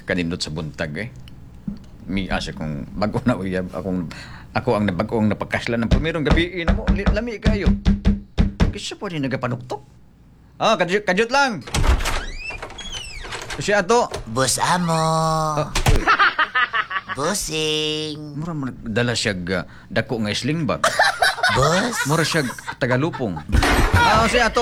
kanindot sa buntag eh. Asa kung bago na uyab ako ang nabagong napagkaslan ng primerong gabi na mo lami kayo. Kasi po rin nagapanuktok. Kadyot lang. Kasi ato. Boss Amo. Uy, Bossing. mura mo dala siya dako nga sling bag. Boss. Mura siya tagalupong. Si ato.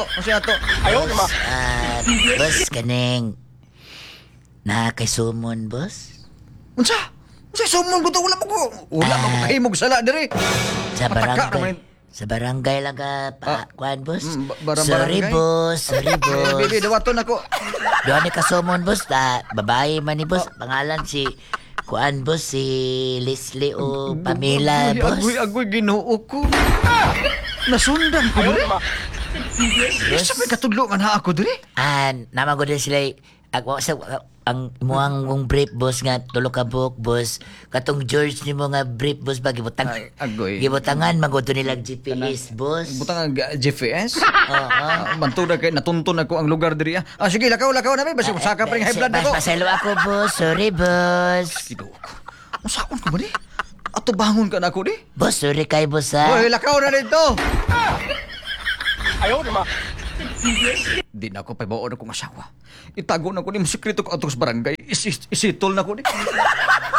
Boss kaneng. Nakakasumon, boss? Unsa? Sumon ko to wala mo kahimog sala diri. Sa Mataka barangay. naman. Sa barangay lang ka, kuan, boss? Barangay? Sorry, boss. Bibi, dawaton ako. Doon ni kasumon, boss. Babae man ni boss. Pangalan si, kuan, boss, si Leslie o Pamela, boss. Agoy, ginoo ko. Nasundan ko diri. Boss, Sabay katudlo man ha ako diri. naman ko din sila, ang muang brief, boss, nga, tulo ka book, boss. Katong George ni mo nga brief, boss, ba, gibutang, Ay, agoy. gibutangan, magoto nilang GPS, boss. Butang ang GPS. Oo. Bantuda kay natuntun ako ang lugar diri. Sige, lakaw na may basi usaka pa ring high blood ako. Pasalo ako, boss. Sorry, boss. Ginoo ko. Usaon ko ba ni? Ato bangon ka na ako di? Boss, sorry kay boss, ha? Hoy, lakaw na dito. Di na ako paibaon akong asawa. Itago na ko ni mo sekreto ko atong sa barangay. Isitol na ko ni.